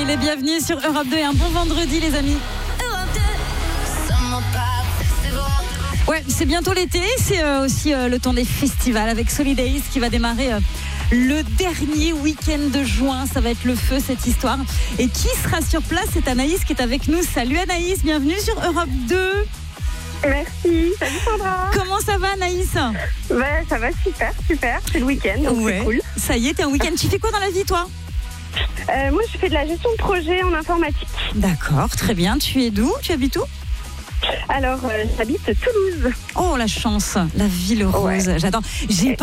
les bienvenus sur Europe 2 et un bon vendredi les amis. Ouais, c'est bientôt l'été, c'est aussi le temps des festivals avec Solidays qui va démarrer le dernier week-end de juin. Ça va être le feu cette histoire. Et qui sera sur place? C'est Anaïs qui est avec nous. Salut Anaïs, bienvenue sur Europe 2. Merci, salut Sandra. Comment ça va Anaïs? Ça va super, c'est le week-end, donc c'est cool. Ça y est, t'es un week-end. Tu fais quoi dans la vie toi? Moi je fais de la gestion de projet en informatique. D'accord, très bien. Tu es d'où? Tu habites où? Alors j'habite Toulouse. Oh la chance, la ville rose, j'adore. J'ai